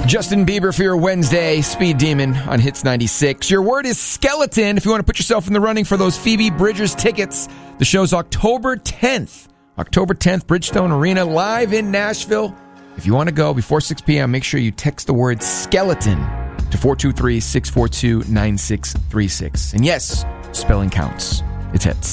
Justin Bieber for your Wednesday Speed Demon on Hits 96. Your word is skeleton if you want to put yourself in the running for those Phoebe Bridgers tickets. The show's October 10th. October 10th, Bridgestone Arena, live in Nashville. If you want to go before 6 p.m., make sure you text the word skeleton to 423-642-9636. And yes, spelling counts. It's Hits.